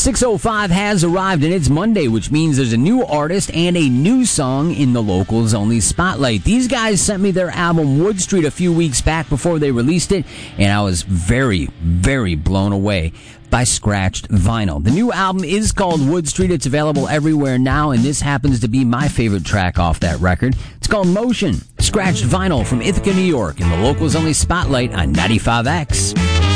6:05 has arrived, and it's Monday, which means there's a new artist and a new song in the Locals Only Spotlight. These guys sent me their album Wood Street a few weeks back before they released it, and I was very, very blown away by Scratched Vinyl. The new album is called Wood Street. It's available everywhere now, and this happens to be my favorite track off that record. It's called Motion. Scratched Vinyl from Ithaca, New York, in the Locals Only Spotlight on 95X.